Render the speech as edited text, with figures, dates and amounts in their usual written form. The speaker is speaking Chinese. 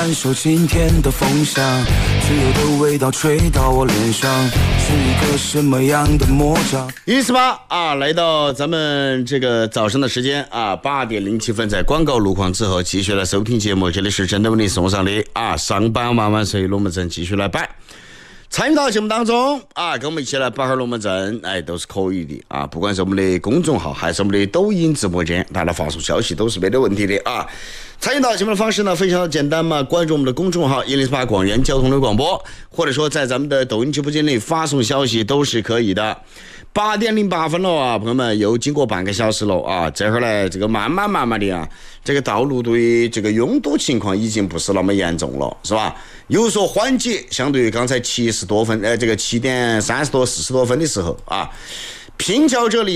感受今天的风向，自由的味道吹到我脸上，是一个什么样的魔掌 148啊，来到咱们这个早上的时间啊，8点07分，在广告路况之后继续来收听节目，这里是真的为你送上的啊上班晚晚睡龙门阵，继续来摆。参与到节目当中啊，跟我们一起来摆会儿龙门阵，哎，都是可以的啊。不管是我们的公众号还是我们的抖音直播间，大家发送消息都是没得问题的啊。参与到节目的方式呢非常的简单嘛，关注我们的公众号108广元交通流广播，或者说在咱们的抖音直播间里发送消息都是可以的。8点08分了啊，朋友们，又经过半个小时了啊，这会儿呢这个慢慢的啊，这个道路对于这个拥堵情况已经不是那么严重了，是吧？有所缓解，相对于刚才70多分这个7点30多40多分的时候啊，平桥这里